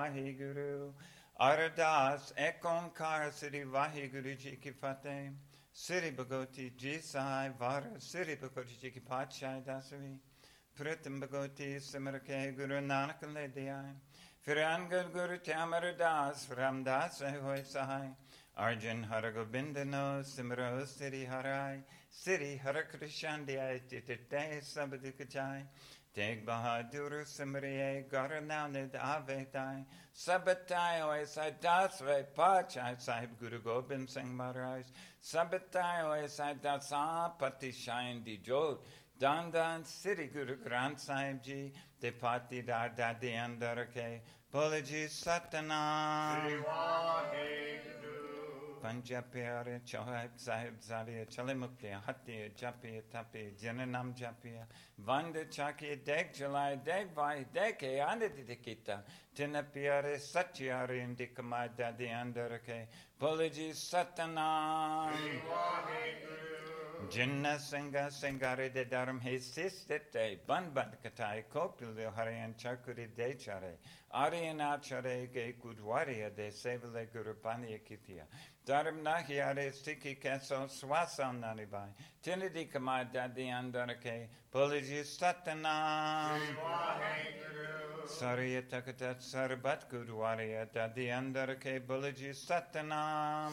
Vaheguru. Ardas Ek Onkar Sri Vaheguru Ji Ki Fateh. Sri Bhagoti Ji Sahai Vara Sri Bhagoti Ji Ki Patshai Dasari. Pritam Bhagoti Simarake Guru Nanak Le Diyai. Firangal Guru Tamar Das Ramdas Hoy Sahai. Arjun Hara Govindano Simro Siri Harai. Siri Hara Krishandiyai Titite Sabadikajai. Teg Bahadur Simriye Garananid Avetai. Sabatai Oisai Dasve Pachai Sahib Guru Gobind Singh Maharaj. Sabatai Oisai Dasa Pati Shain Di Jod. Dandan Siri Guru Granth Sahib Ji. Depati Dar Dadi Andarake. Bolaji Satanam. Panjapyare Chohab Sahib Zaliya Chalimukti Hati Japi Tapi Jananam Japia Vanda Chaki Dek Jalai Dek Vai Deke Andidikita Tinapiare Satyari Indikamai Dadi Andarake Polaji Satanam Jinna Singa Singari de Dharam He Sistete Banban Katai Kopil Harian Chakuri Dechare Aryan Achare Ge Gudwaria de Sevale Gurupani Kitia Dharam Nahiare Stiki Keso Swasan Nanibai Tinidi Kamai Dadi Andarake Polaji Satanam Sarya Takatat Sarbat Gudwaria Dadi Andarake Polaji Satanam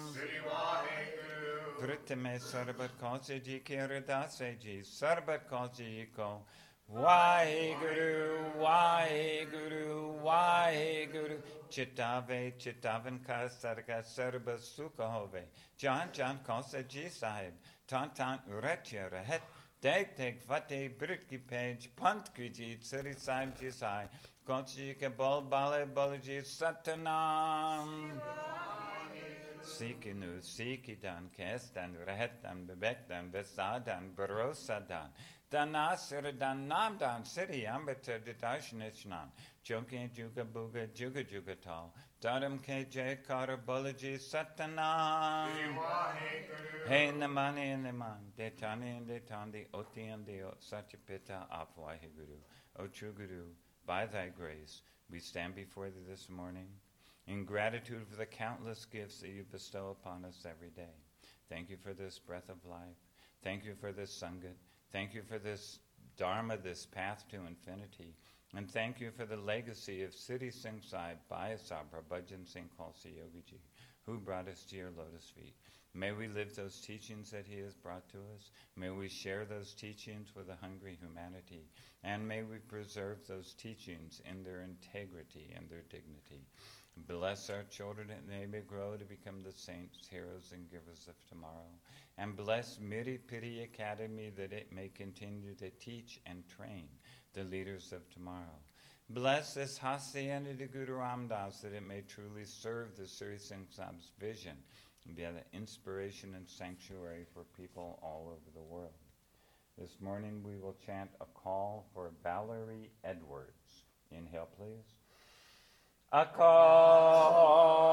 Pritame Sarbat Kausi Ji Kiradase Ji Sarbat Kausi Yiko Vaheguru, Vaheguru, Vaheguru Chitave, Chitavan Kasarga Sarba Sukahove Jan Kausa Ji Sahib Tantan Uretya Rahet Deg Deg Vate Britki Page Pant Kuji Siri Sahib Ji Sai Kausi Kabal Bale Balaji Satanam Sikinu, Sikidan, Kestan, Rehetan, Bebektan, Vesadan, Barosadan, Danasiradan, Namdan, Siri, Ambata, Didashnishnan, Joki, Juga Buga, Juga Jugatal, Daram KJ, Kara Bolaji, Satana, Hey Namani and Naman, Detani and Detandi, Oti and Deo, Satyapita, Apwahiguru, O true Guru, by thy grace, we stand before thee this morning. In gratitude for the countless gifts that you bestow upon us every day. Thank you for this breath of life. Thank you for this Sangat. Thank you for this Dharma, this path to infinity. And thank you for the legacy of Siddhi Singh Sahib, Bhayasab, Bhajan Singh Khalsa Yogiji, who brought us to your lotus feet. May we live those teachings that he has brought to us. May we share those teachings with a hungry humanity. And may we preserve those teachings in their integrity and their dignity. Bless our children that they may grow to become the saints, heroes, and givers of tomorrow. And bless Miri Piri Academy that it may continue to teach and train the leaders of tomorrow. Bless this Hasyana de Guru Ramdas that it may truly serve the Sri Singh Sahib's vision and be an inspiration and sanctuary for people all over the world. This morning we will chant a call for Valerie Edwards. Inhale, please. A call